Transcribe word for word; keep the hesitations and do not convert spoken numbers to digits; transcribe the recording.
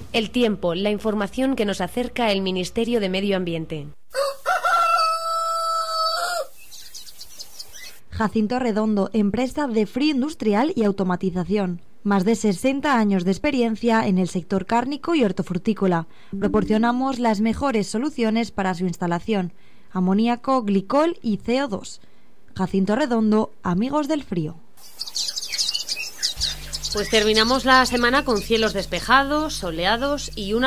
El tiempo, la información que nos acerca el Ministerio de Medio Ambiente. Jacinto Redondo, empresa de frío industrial y automatización. Más de sesenta años de experiencia en el sector cárnico y hortofrutícola. Proporcionamos las mejores soluciones para su instalación: amoníaco, glicol y C O dos. Jacinto Redondo, amigos del frío. Pues terminamos la semana con cielos despejados, soleados y una